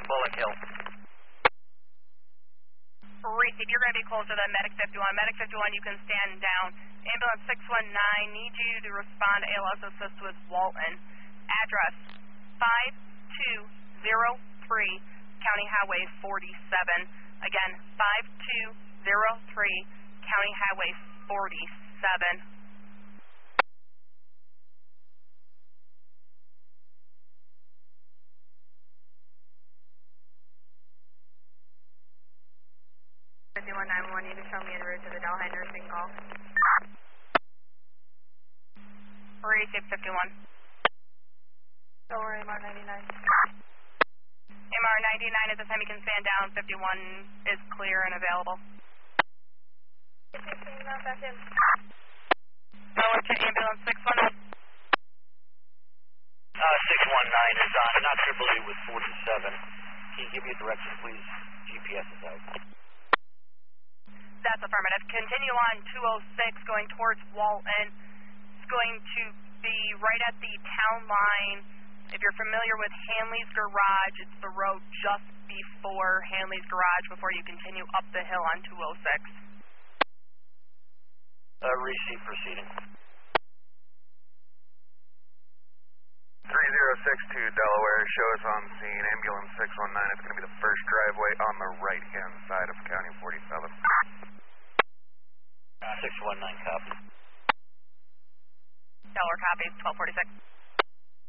Bullock Hill. Receive, you're going to be closer than Medic 51. Medic 51, you can stand down. Ambulance 619, need you to respond to ALS assist with Walton. Address 5203 County Highway 47. Again, 5203 County Highway 47. You need to show me en route to the Delhi nursing call. Receive 51. Over MR 99. MR 99 at this time you can stand down. 51 is clear and available. 15, now back in. Over to ambulance 619. 619 is on. Not Triple E with 47. Can you give me a direction, please? GPS is out. That's affirmative. Continue on 206 going towards Walton. It's going to be right at the town line. If you're familiar with Hanley's Garage, it's the road just before Hanley's Garage before you continue up the hill on 206. Receive proceeding. 3062 Delaware, show us on scene. Ambulance 619 is going to be the first driveway on the right-hand side of County 47. 619 copy. Dollar copies, 1246.